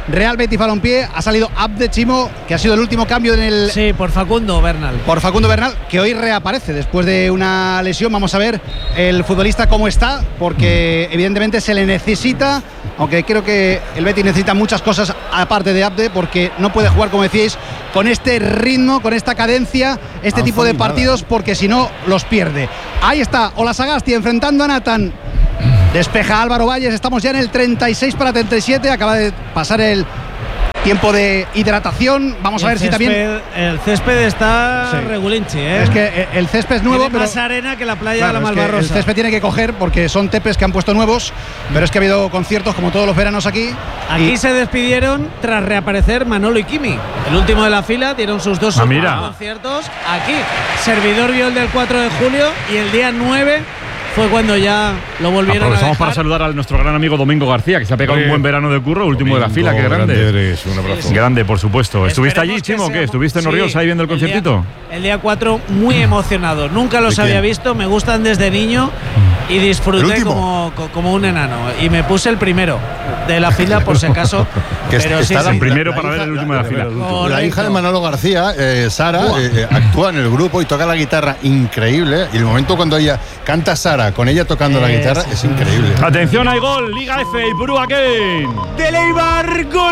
Real Betis Balompié. Ha salido Abde, Chimo, que ha sido el último cambio en el... Sí, por Facundo Bernal. Por Facundo Bernal, que hoy reaparece después de una lesión. Vamos a ver el futbolista cómo está, porque evidentemente se le necesita, aunque creo que el Betis necesita muchas cosas aparte de Abde, porque no puede jugar, como decíais, con este ritmo, con esta cadencia, este tipo de partidos, porque si no los pierde. Ahí está Olasagasti enfrentando a Nathan. Despeja Álvaro Valles, estamos ya en el 36-37, acaba de pasar el tiempo de hidratación. Vamos a ver si también... El césped está regulinchi, ¿eh? Es que el césped es nuevo, tiene pero más arena que la playa claro, de la Malvarrosa. El césped tiene que coger porque son tepes que han puesto nuevos, pero es que ha habido conciertos como todos los veranos aquí. Aquí se despidieron tras reaparecer Manolo y Kimi. El último de la fila, dieron sus dos conciertos. Aquí, servidor vio el del 4 de julio y el día 9 fue cuando ya lo volvieron a dejar. Para saludar a nuestro gran amigo Domingo García, que se ha pegado un buen verano de curro, último de la fila, qué grande. Eres, un abrazo. Grande, por supuesto. ¿Estuviste allí, Chimo, o qué? ¿Estuviste en Orriols ahí viendo el conciertito? El día 4, muy emocionado. Nunca los había visto, me gustan desde niño y disfruté como un enano. Y me puse el primero de la fila, por si acaso. Pero está el primero para ver el último de la fila. La hija de Manolo García, Sara, actúa en el grupo y toca la guitarra increíble. Y el momento cuando ella canta Sara, con ella tocando la guitarra, es increíble. Atención, hay gol, Liga F y Purú Aquén. Del Eibar, gol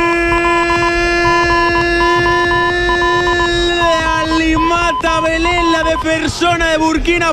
de Alimata Belén, la de persona de Burkina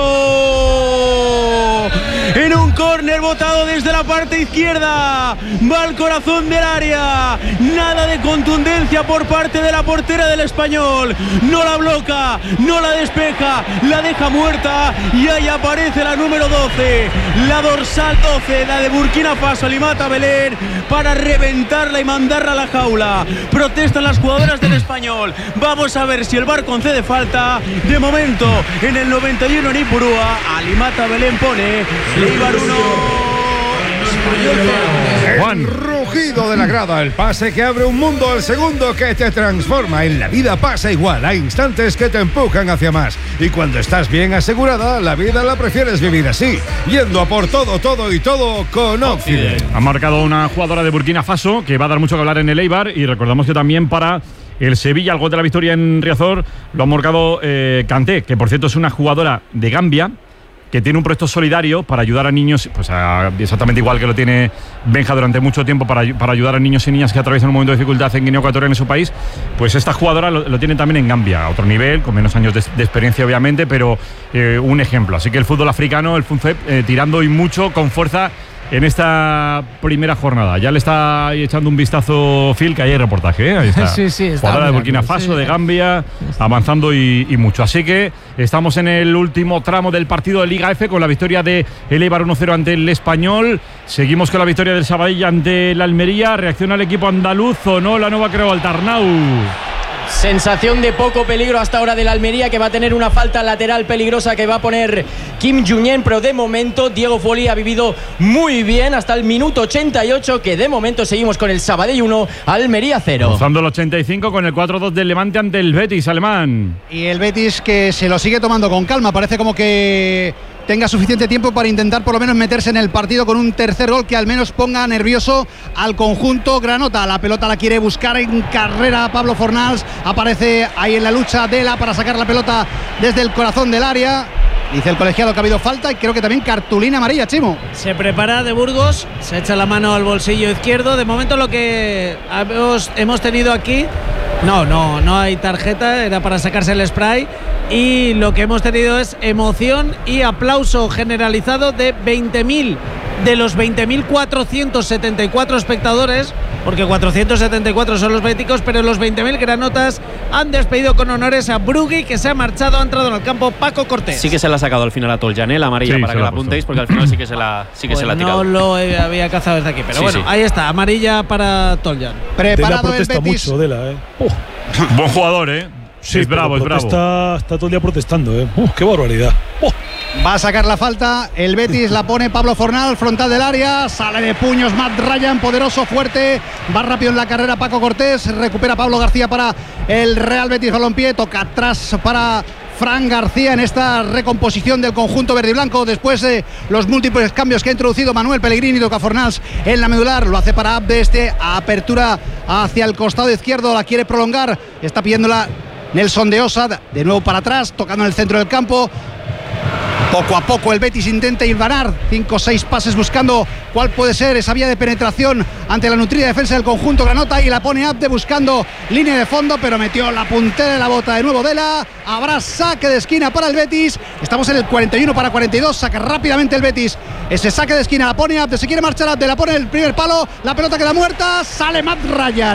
Faso. En un córner botado desde la parte izquierda, va al corazón del área. Nada de contundencia por parte de la portera del Español. No la bloca, no la despeja, la deja muerta y ahí aparece la número 12, la dorsal 12, la de Burkina Faso, Alimata Belén, para reventarla y mandarla a la jaula. Protestan las jugadoras del Español. Vamos a ver si el VAR concede falta. De momento, en el 91 en Ipurúa, Alimata Belén pone Eibar 1, Español 0. Juan, rugido de la grada, el pase que abre un mundo al segundo que te transforma. En la vida pasa igual, hay instantes que te empujan hacia más. Y cuando estás bien asegurada, la vida la prefieres vivir así, yendo a por todo, todo y todo con Occident. Ha marcado una jugadora de Burkina Faso que va a dar mucho que hablar en el Eibar, y recordamos que también para el Sevilla, el gol de la victoria en Riazor, lo ha marcado Kanté, que por cierto es una jugadora de Gambia, que tiene un proyecto solidario para ayudar a niños, pues exactamente igual que lo tiene Benja durante mucho tiempo, para ayudar a niños y niñas que atraviesan un momento de dificultad en Guinea Ecuatorial, en su país. Pues esta jugadora lo tiene también en Gambia, a otro nivel, con menos años de experiencia obviamente, pero un ejemplo. Así que el fútbol africano, el FUNFEP, tirando y mucho, con fuerza en esta primera jornada. Ya le está echando un vistazo Phil, que hay reportaje, Ahí está. Sí, jugadora de Burkina Faso, de Gambia, avanzando y mucho. Así que estamos en el último tramo del partido de Liga F, con la victoria de el Eibar 1-0 ante el Español. Seguimos con la victoria del Sabadell ante el Almería. Reacciona el equipo andaluz, o no, la nueva creo al Tarnau. Sensación de poco peligro hasta ahora del Almería, que va a tener una falta lateral peligrosa que va a poner Kim Junyent, pero de momento Diego Foley ha vivido muy bien hasta el minuto 88, que de momento seguimos con el Sabadell 1, Almería 0. Rozando el 85 con el 4-2 del Levante ante el Betis alemán. Y el Betis que se lo sigue tomando con calma, parece como que tenga suficiente tiempo para intentar por lo menos meterse en el partido con un tercer gol que al menos ponga nervioso al conjunto granota. La pelota la quiere buscar en carrera Pablo Fornals, aparece ahí en la lucha Dela para sacar la pelota desde el corazón del área. Dice el colegiado que ha habido falta y creo que también cartulina amarilla, Chimo. Se prepara de Burgos, se echa la mano al bolsillo izquierdo. De momento lo que hemos tenido aquí, no hay tarjeta, era para sacarse el spray. Y lo que hemos tenido es emoción y aplauso generalizado de 20.000 de los 20.474 espectadores, porque 474 son los béticos, pero los 20.000 granotas han despedido con honores a Brugui, que se ha marchado. Ha entrado en el campo Paco Cortés. Sí que se la ha sacado al final a Toljan, la amarilla, para que la apuntéis, porque al final sí que se la ha tirado. No lo había cazado desde aquí, pero ahí está, amarilla para Toljan. Preparado el Betis. Mucho, Dela, Buen jugador, Sí, es bravo, es bravo. Está todo el día protestando, ¡Qué barbaridad! Va a sacar la falta, el Betis la pone Pablo Fornal, frontal del área, sale de puños Matt Ryan, poderoso, fuerte, va rápido en la carrera Paco Cortés, recupera Pablo García para el Real Betis Balompié, toca atrás para Fran García en esta recomposición del conjunto verde y blanco después de los múltiples cambios que ha introducido Manuel Pellegrini. Toca Fornals en la medular, lo hace para Abde, apertura hacia el costado izquierdo, la quiere prolongar, está pidiéndola Nelson de Osa, de nuevo para atrás, tocando en el centro del campo. Poco a poco el Betis intenta hilvanar 5 o 6 pases buscando cuál puede ser esa vía de penetración ante la nutrida defensa del conjunto granota, y la pone Abde buscando línea de fondo, pero metió la puntera de la bota de nuevo Dela. Habrá saque de esquina para el Betis. Estamos en el 41 para 42, saca rápidamente el Betis ese saque de esquina, la pone Abde, se quiere marchar Abde, la pone en el primer palo, la pelota queda muerta, sale Matt Ryan.